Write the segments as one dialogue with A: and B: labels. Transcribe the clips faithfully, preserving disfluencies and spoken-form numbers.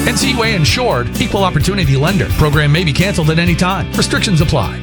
A: N C U A insured, equal opportunity lender. Program may be canceled at any time. Restrictions apply.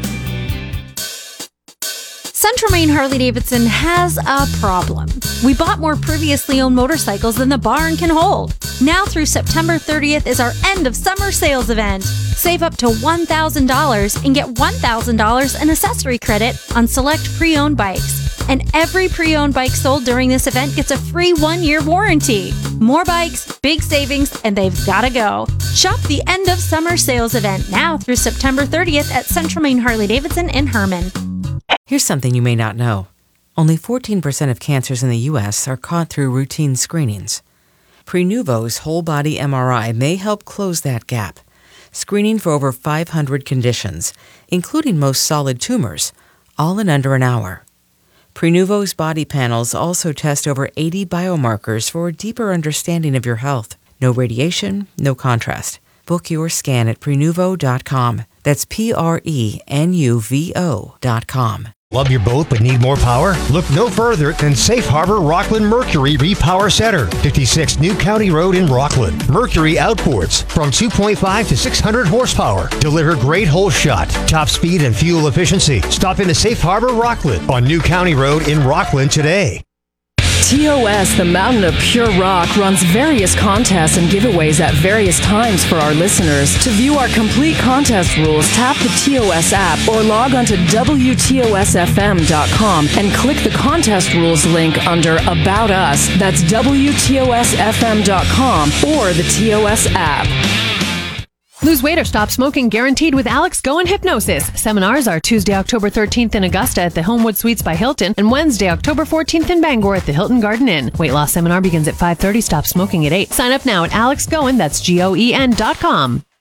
B: Central Maine Harley-Davidson has a problem. We bought more previously owned motorcycles than the barn can hold. Now through September thirtieth is our end of summer sales event. Save up to one thousand dollars and get one thousand dollars in accessory credit on select pre-owned bikes. And every pre-owned bike sold during this event gets a free one-year warranty. More bikes, big savings, and they've got to go. Shop the end of summer sales event now through September thirtieth at Central Maine Harley-Davidson in Herman.
C: Here's something you may not know. Only fourteen percent of cancers in the U S are caught through routine screenings. Prenuvo's whole-body M R I may help close that gap, screening for over five hundred conditions, including most solid tumors, all in under an hour. Prenuvo's body panels also test over eighty biomarkers for a deeper understanding of your health. No radiation, no contrast. Book your scan at prenuvo dot com. That's P R E N U V O dot com.
D: Love your boat but need more power? Look no further than Safe Harbor Rockland Mercury Repower Center, fifty-six New County Road in Rockland. Mercury outboards from two point five to six hundred horsepower. Deliver great hole shot, top speed, and fuel efficiency. Stop into Safe Harbor Rockland on New County Road in Rockland today.
E: T O S, the Mountain of Pure Rock, runs various contests and giveaways at various times for our listeners. To view our complete contest rules, tap the T O S app or log on to W T O S F M dot com and click the contest rules link under About Us. That's W T O S F M dot com or the T O S app.
F: Lose weight or stop smoking guaranteed with Alex Go and Hypnosis. Seminars are Tuesday, October thirteenth in Augusta at the Homewood Suites by Hilton and Wednesday, October fourteenth in Bangor at the Hilton Garden Inn. Weight loss seminar begins at five thirty. Stop smoking at eight. Sign up now at Alex Goen, that's G O E N dot com.